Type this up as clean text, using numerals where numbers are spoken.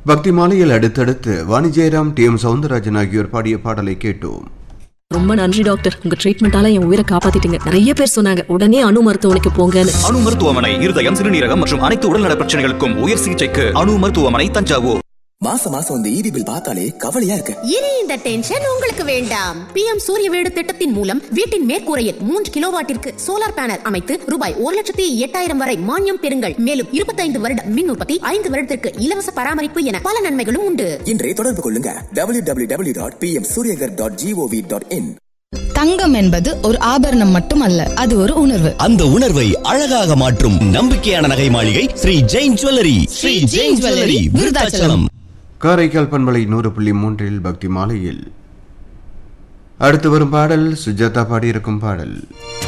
பக்தி மாலையில் அடுத்தடுத்து வாணி ஜெயராம், டி.எம். சௌந்தரராஜன் ஆகியோர் பாடிய பாடலை கேட்டோம். ரொம்ப நன்றி டாக்டர், உங்க ட்ரீட்மெண்டால என் உயிரை காப்பாத்திட்டீங்க. நிறைய பேர் சொன்னாங்க உடனே அணு மருத்துவமனைக்கு போங்கன்னு. அணு மருத்துவமனை இருதயம், சிறுநீரகம் மற்றும் அனைத்து உடல்நல பிரச்சனைகளுக்கும் உயர் சிகிச்சைக்கு அணு மருத்துவமனை, தஞ்சாவூர். மாசம் இந்த ஈபி பில் பார்த்தாலே கவலையா இருக்கு. இனி இந்த டென்ஷன் உங்களுக்கு வேண்டாம். PM சூரிய வீடு திட்டத்தின் மூலம் வீட்டின் மேற்கூரையில் 3 கிலோவாட்டிற்கு சோலார் பேனல் அமைத்து ரூபாய் 1,08,000 வரை மானியம் பெறுங்கள். மேலும் 25 வருட மின் உற்பத்தி, 5 வருடத்திற்கு இலவச பராமரிப்பு என பல நன்மைகளும் உண்டு. இன்றே தொடர்பு கொள்ளுங்க www.pmsuryagar.gov.in. தங்கம் என்பது ஒரு ஆபரணம் மட்டுமல்ல, அது ஒரு உணர்வு. அந்த உணர்வை அழகாக மாற்றும் நம்பிக்கையான நகை மாளிகை ஸ்ரீ ஜெயின் ஜுவல்லரி. ஸ்ரீ ஜெயின் ஜுவல்லரி, விருதாச்சலம். காரைக்கால் பண்பலை 100.3 பக்தி மாலையில் அடுத்து வரும் பாடல் சுஜாதா பாடியிருக்கும் பாடல்.